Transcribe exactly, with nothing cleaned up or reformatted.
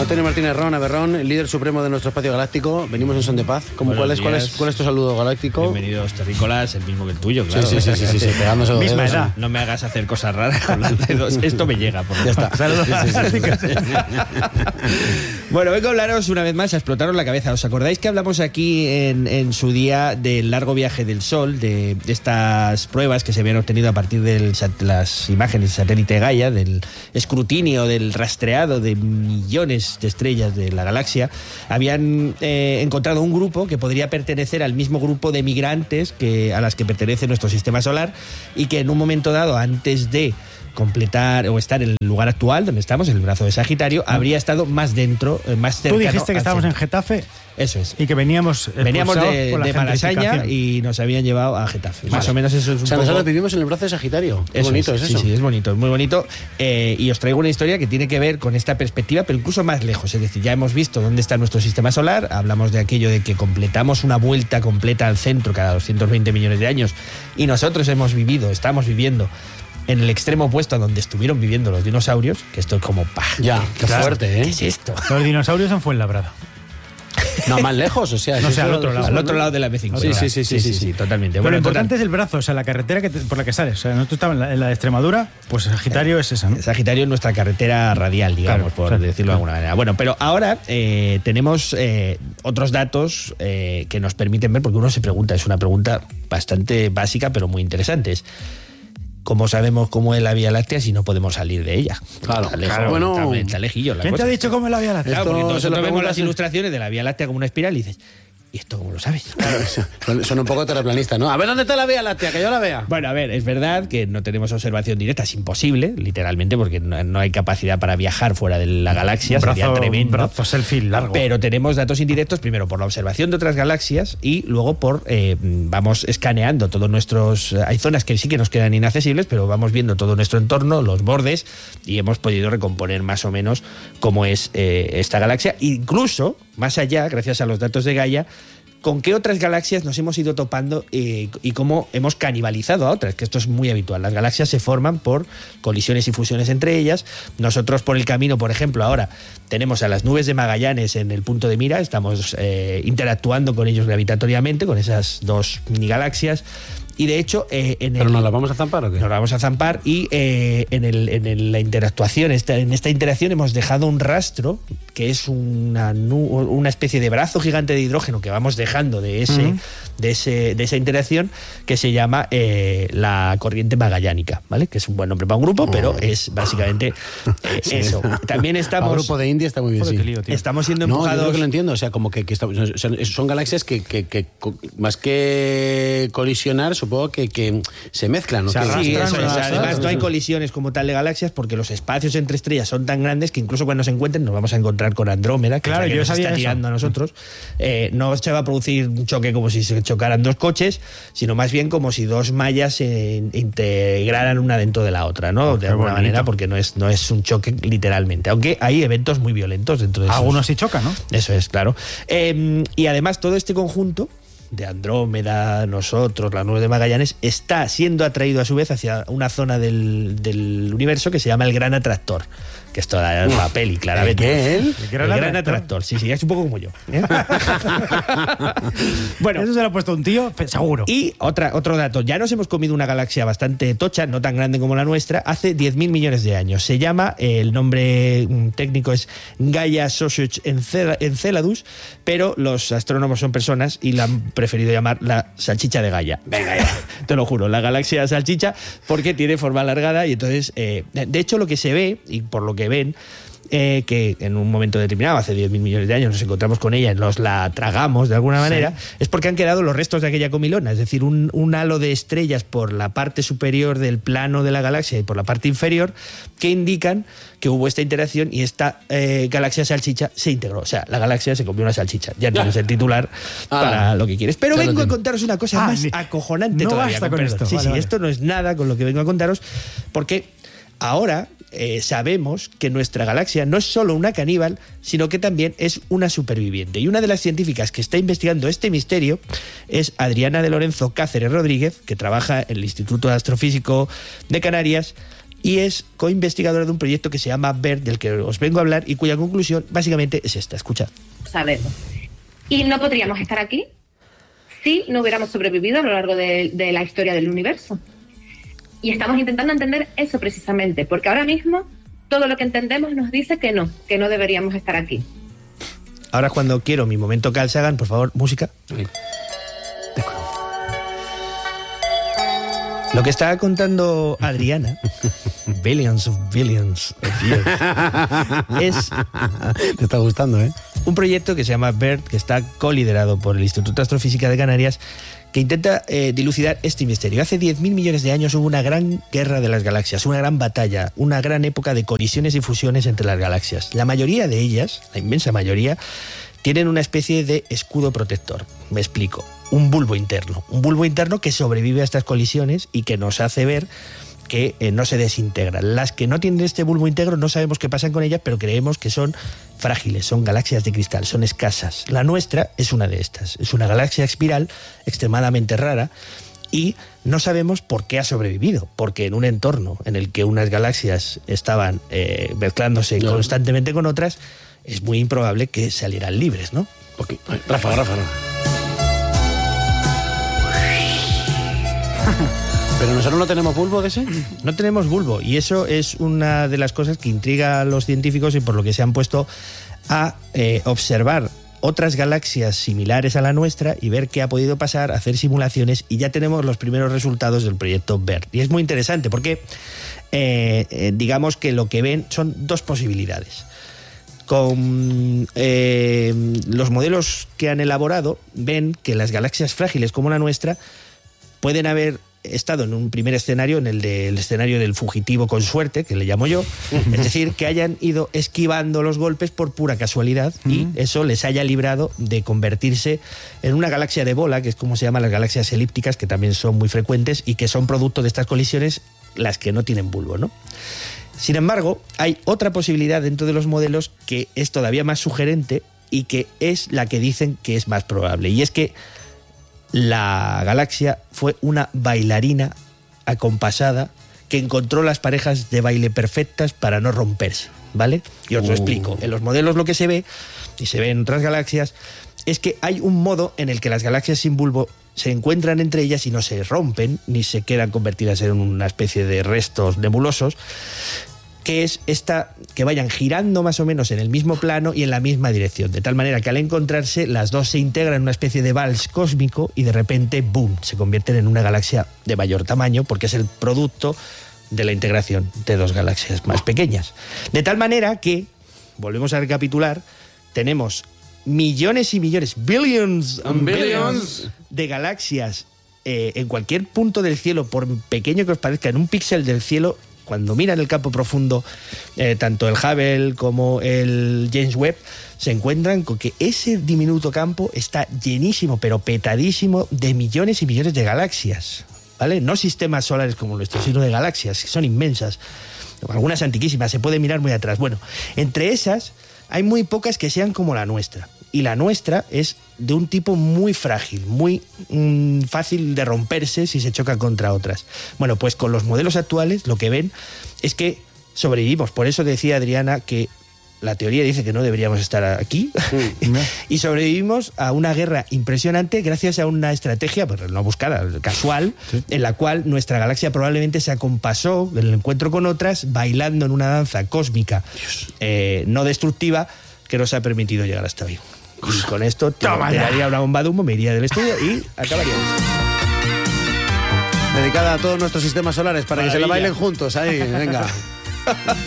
Antonio Martínez Ron, Averrón, el líder supremo de nuestro espacio galáctico. Venimos en son de paz. ¿Cómo, cuál, es, cuál, es, ¿Cuál es tu saludo galáctico? Bienvenidos, terrícolas, el mismo que el tuyo, claro. Sí, sí, sí, sí, sí, sí, pegándose misma edad. No me hagas hacer cosas raras con los dedos. Esto me llega. Por ya está. Saludos. Sí, sí, sí, sí. Bueno, vengo a hablaros una vez más, a explotaros la cabeza. ¿Os acordáis que hablamos aquí en, en su día del largo viaje del Sol, de, de estas pruebas que se habían obtenido a partir de las imágenes del satélite Gaia, del escrutinio, del rastreado de millones de estrellas de la galaxia? Habían eh, encontrado un grupo que podría pertenecer al mismo grupo de migrantes que, a las que pertenece nuestro sistema solar, y que en un momento dado, antes de completar o estar en el lugar actual donde estamos, en el brazo de Sagitario, ah. habría estado más dentro, más cercano. Tú dijiste que estábamos centro. en Getafe. Eso es. Y que veníamos veníamos de, por la de Malasaña y nos habían llevado a Getafe. Vale. Más o menos eso es un o sea, poco... nosotros vivimos en el brazo de Sagitario. Qué eso bonito es, es eso. Sí, sí, es bonito, es muy bonito. Eh, y os traigo una historia que tiene que ver con esta perspectiva, pero incluso más lejos. Es decir, ya hemos visto dónde está nuestro sistema solar. Hablamos de aquello de que completamos una vuelta completa al centro cada doscientos veinte millones de años. Y nosotros hemos vivido, estamos viviendo en el extremo opuesto a donde estuvieron viviendo los dinosaurios, que esto es como... ¡pah! Ya, qué claro, fuerte, ¿eh? ¿Qué es esto? Los dinosaurios en Fuenlabrada. No, más lejos, o sea... No sé, al otro lado. Al otro lado de la M cincuenta. Sí, sí, sí, sí, sí, sí, sí, totalmente. Pero bueno, lo importante total. es el brazo, o sea, la carretera que te, por la que sales. O sea, nosotros estamos en la, en la de Extremadura, pues Sagitario eh, es esa, ¿no? Sagitario es nuestra carretera radial, digamos, claro, por claro, decirlo claro. de alguna manera. Bueno, pero ahora eh, tenemos eh, otros datos eh, que nos permiten ver, porque uno se pregunta, es una pregunta bastante básica, pero muy interesante. Es, ¿cómo sabemos cómo es la Vía Láctea si no podemos salir de ella? Claro, está lejos, claro. Bueno, está, está lejillo la ¿quién cosa. te ha dicho cómo es la Vía Láctea? Claro, porque nosotros vemos las en... ilustraciones de la Vía Láctea como una espiral y dices, ¿y esto cómo lo sabes? Claro, son un poco terraplanistas, ¿no? A ver, ¿dónde está la Vía Láctea? Que yo la vea. Bueno, a ver, es verdad que no tenemos observación directa, es imposible, literalmente, porque no, no hay capacidad para viajar fuera de la galaxia, brazo, sería tremendo. Un brazo selfie largo. Pero tenemos datos indirectos, primero por la observación de otras galaxias y luego por, eh, vamos escaneando todos nuestros... Hay zonas que sí que nos quedan inaccesibles, pero vamos viendo todo nuestro entorno, los bordes, y hemos podido recomponer más o menos cómo es eh, esta galaxia. Incluso, más allá, gracias a los datos de Gaia, con qué otras galaxias nos hemos ido topando eh, y cómo hemos canibalizado a otras, que esto es muy habitual. Las galaxias se forman por colisiones y fusiones entre ellas. Nosotros por el camino, por ejemplo, ahora tenemos a las nubes de Magallanes en el punto de mira, estamos eh, interactuando con ellos gravitatoriamente, con esas dos mini galaxias. Y de hecho, eh, en ¿Pero el, nos la vamos a zampar o qué? Nos la vamos a zampar y eh, en, el, en el, la interactuación, esta, en esta interacción hemos dejado un rastro que es una, una especie de brazo gigante de hidrógeno que vamos dejando de, ese, uh-huh. de, ese, de esa interacción, que se llama eh, la corriente magallánica, ¿vale? Que es un buen nombre para un grupo, uh-huh. pero es básicamente eh, sí. eso. También estamos... Un grupo de India está muy bien, sí. Lío, estamos siendo no, empujados... yo creo que lo entiendo, o sea, como que, que estamos, o sea, son galaxias que, que, que, más que colisionar, supongo que, que se mezclan, ¿no? Se que, arrastran, sí, eso es. arrastran, Además, no hay eso. colisiones como tal de galaxias porque los espacios entre estrellas son tan grandes que incluso cuando se encuentren nos vamos a encontrar con Andrómeda, que claro, es la que yo nos sabía está tirando eso. a nosotros. Eh, no se va a producir un choque como si se chocaran dos coches, sino más bien como si dos mallas se integraran una dentro de la otra, ¿no? Oh, de alguna bonito. manera, porque no es, no es un choque literalmente. Aunque hay eventos muy violentos dentro de esos. Algunos sí chocan, ¿no? Eso es, claro. Eh, y además todo este conjunto de Andrómeda, nosotros, la nube de Magallanes, está siendo atraído a su vez hacia una zona del, del universo que se llama el Gran Atractor. Que esto da la peli, claramente. ¿Qué? ¿El? El Gran, el gran atractor. atractor. Sí, sí, es un poco como yo. ¿eh? Bueno, eso se lo ha puesto un tío, seguro. Y otra, otro dato. Ya nos hemos comido una galaxia bastante tocha, no tan grande como la nuestra, hace diez mil millones de años. Se llama, el nombre técnico es Gaia Sausage Enceladus, pero los astrónomos son personas y la han preferido llamar la salchicha de Gaia. Venga ya. Te lo juro, la galaxia salchicha, porque tiene forma alargada y entonces, eh, de hecho, lo que se ve, y por lo que ven, eh, que en un momento determinado, hace diez mil millones de años, nos encontramos con ella y nos la tragamos de alguna manera, sí. es porque han quedado los restos de aquella comilona, es decir, un, un halo de estrellas por la parte superior del plano de la galaxia y por la parte inferior, que indican que hubo esta interacción y esta eh, galaxia salchicha se integró. O sea, la galaxia se comió una salchicha. Ya tienes el titular ah, para lo que quieres. Pero vengo a contaros una cosa ah, más ni, acojonante no todavía. Basta con esto. Sí, vale, sí, vale. esto no es nada con lo que vengo a contaros, porque ahora eh, sabemos que nuestra galaxia no es solo una caníbal, sino que también es una superviviente. Y una de las científicas que está investigando este misterio es Adriana de Lorenzo Cáceres Rodríguez, que trabaja en el Instituto Astrofísico de Canarias, y es coinvestigadora de un proyecto que se llama BERT, del que os vengo a hablar y cuya conclusión básicamente es esta. Escuchad. Sabemos. Y no podríamos estar aquí si no hubiéramos sobrevivido a lo largo de, de la historia del universo. Y estamos intentando entender eso precisamente, porque ahora mismo todo lo que entendemos nos dice que no, que no deberíamos estar aquí. Ahora es cuando quiero mi momento Carl Sagan, por favor, música. Sí. Lo que estaba contando Adriana, billions of billions of years, es... Te está gustando, ¿eh? Un proyecto que se llama BERT, que está coliderado por el Instituto de Astrofísica de Canarias, que intenta eh, dilucidar este misterio. Hace diez mil millones de años hubo una gran guerra de las galaxias, una gran batalla, una gran época de colisiones y fusiones entre las galaxias. La mayoría de ellas, la inmensa mayoría, tienen una especie de escudo protector. Me explico. Un bulbo interno. Un bulbo interno que sobrevive a estas colisiones y que nos hace ver que eh, no se desintegran. Las que no tienen este bulbo íntegro no sabemos qué pasa con ellas, pero creemos que son frágiles, son galaxias de cristal, son escasas. La nuestra es una de estas. Es una galaxia espiral extremadamente rara y no sabemos por qué ha sobrevivido, porque en un entorno en el que unas galaxias estaban eh, mezclándose no. constantemente con otras, es muy improbable que salieran libres, ¿no? Okay. Rafa, Rafa, Rafa. ¿Pero nosotros no tenemos bulbo de ese? No tenemos bulbo, y eso es una de las cosas que intriga a los científicos y por lo que se han puesto a eh, observar otras galaxias similares a la nuestra y ver qué ha podido pasar, hacer simulaciones, y ya tenemos los primeros resultados del proyecto BERT. Y es muy interesante porque eh, eh, digamos que lo que ven son dos posibilidades. Con eh, los modelos que han elaborado, ven que las galaxias frágiles como la nuestra pueden haber estado en un primer escenario, en el del escenario del fugitivo con suerte, que le llamo yo, es decir, que hayan ido esquivando los golpes por pura casualidad y eso les haya librado de convertirse en una galaxia de bola, que es como se llaman las galaxias elípticas, que también son muy frecuentes y que son producto de estas colisiones, las que no tienen bulbo, ¿no? Sin embargo, hay otra posibilidad dentro de los modelos que es todavía más sugerente y que es la que dicen que es más probable, y es que la galaxia fue una bailarina acompasada que encontró las parejas de baile perfectas para no romperse, ¿vale? Y os lo uh. explico. En los modelos lo que se ve, y se ve en otras galaxias, es que hay un modo en el que las galaxias sin bulbo se encuentran entre ellas y no se rompen, ni se quedan convertidas en una especie de restos nebulosos, que es esta, que vayan girando más o menos en el mismo plano y en la misma dirección, de tal manera que al encontrarse las dos se integran en una especie de vals cósmico y de repente, ¡boom!, se convierten en una galaxia de mayor tamaño porque es el producto de la integración de dos galaxias más pequeñas. De tal manera que, volvemos a recapitular, tenemos millones y millones, billions and billions de galaxias eh, en cualquier punto del cielo, por pequeño que os parezca, en un píxel del cielo. Cuando miran el campo profundo, eh, tanto el Hubble como el James Webb, se encuentran con que ese diminuto campo está llenísimo, pero petadísimo, de millones y millones de galaxias, ¿vale? No sistemas solares como nuestros, sino de galaxias, que son inmensas, algunas antiquísimas, se puede mirar muy atrás. Bueno, entre esas hay muy pocas que sean como la nuestra, y la nuestra es de un tipo muy frágil, muy mmm, fácil de romperse si se choca contra otras. Bueno, pues con los modelos actuales lo que ven es que sobrevivimos. Por eso decía Adriana que la teoría dice que no deberíamos estar aquí, mm. y sobrevivimos a una guerra impresionante gracias a una estrategia, pues no buscada, casual, sí. en la cual nuestra galaxia probablemente se acompasó en el encuentro con otras, bailando en una danza cósmica eh, no destructiva que nos ha permitido llegar hasta hoy. Y con esto te daría una bomba de humo, me iría del estudio y acabaríamos. Dedicada a todos nuestros sistemas solares para Maravilla. Que se la bailen juntos ahí, venga.